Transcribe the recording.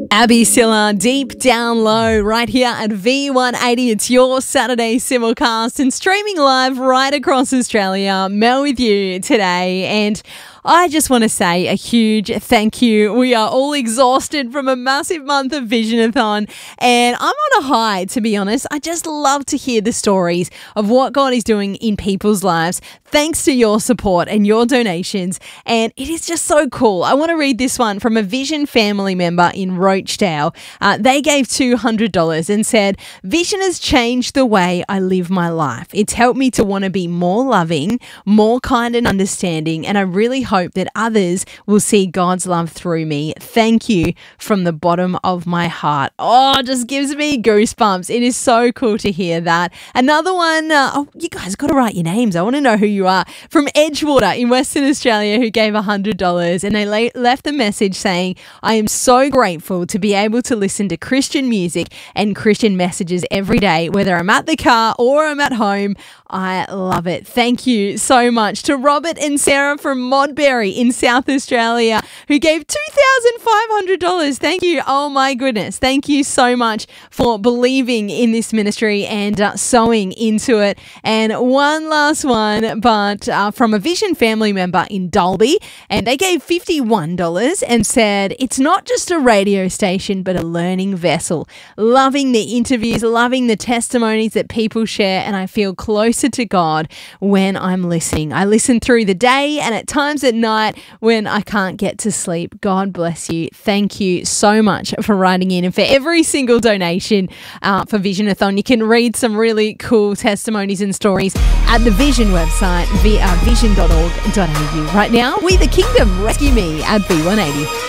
Abby Siller, Deep Down Low, right here at V180. It's your Saturday simulcast and streaming live right across Australia. Mel with you today, and I just want to say a huge thank you. We are all exhausted from a massive month of Visionathon, and I'm on a high, to be honest. I just love to hear the stories of what God is doing in people's lives, thanks to your support and your donations, and it is just so cool. I want to read this one from a Vision family member in Rochdale. They gave $200 and said, "Vision has changed the way I live my life. It's helped me to want to be more loving, more kind and understanding, and I really hope that others will see God's love through me. Thank you from the bottom of my heart." Oh, it just gives me goosebumps. It is so cool to hear that. Another one, you guys got to write your names. I want to know who you are. From Edgewater in Western Australia, who gave $100, and they left a message saying, "I am so grateful to be able to listen to Christian music and Christian messages every day, whether I'm at the car or I'm at home. I love it." Thank you so much. To Robert and Sarah from Modbury in South Australia, who gave $2,500. Thank you. Oh my goodness. Thank you so much for believing in this ministry and sowing into it. And one last one, but from a Vision family member in Dalby, and they gave $51 and said, "It's not just a radio station, but a learning vessel. Loving the interviews, loving the testimonies that people share, and I feel closer to God when I'm listening. I listen through the day and at times at night when I can't get to sleep." God bless you. Thank you so much for writing in, and for every single donation for Visionathon. You can read some really cool testimonies and stories at the Vision website via vision.org.au. Right now, We the Kingdom, Rescue Me at V180.